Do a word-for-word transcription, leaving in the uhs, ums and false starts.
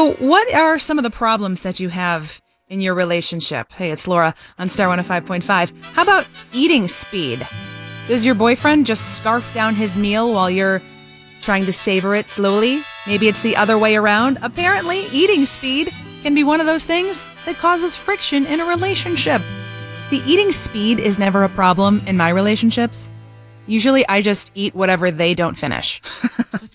So what are some of the problems that you have in your relationship? Hey, it's Laura on Star one oh five point five. How about eating speed? Does your boyfriend just scarf down his meal while you're trying to savor it slowly? Maybe it's the other way around. Apparently, eating speed can be one of those things that causes friction in a relationship. See, eating speed is never a problem in my relationships. Usually I just eat whatever they don't finish.